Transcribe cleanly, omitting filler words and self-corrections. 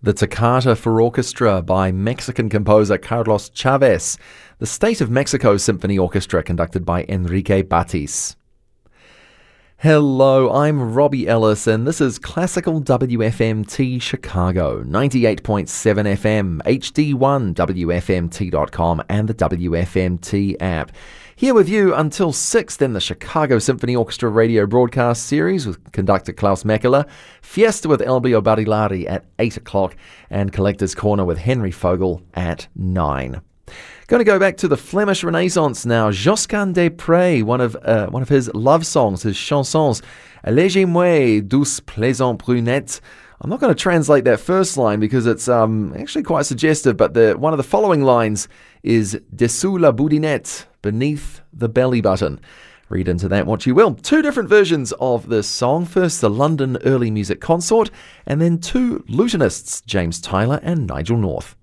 The Toccata for Orchestra by Mexican composer Carlos Chavez. The State of Mexico Symphony Orchestra conducted by Enrique Batis. Hello, I'm Robbie Ellis and this is Classical WFMT Chicago, 98.7 FM, HD1, WFMT.com and the WFMT app. Here with you until 6, then the Chicago Symphony Orchestra radio broadcast series with conductor Klaus Mekela, Fiesta with Elbio Barilari at 8 o'clock, and Collector's Corner with Henry Fogel at 9. Going to go back to the Flemish Renaissance now. Josquin des Prez, one of his love songs, his chansons, Allégez-moi, douce plaisante brunette. I'm not going to translate that first line because it's actually quite suggestive, but one of the following lines is Dessous la boudinette, beneath the belly button. Read into that what you will. Two different versions of this song. First, the London Early Music Consort, and then two lutenists, James Tyler and Nigel North.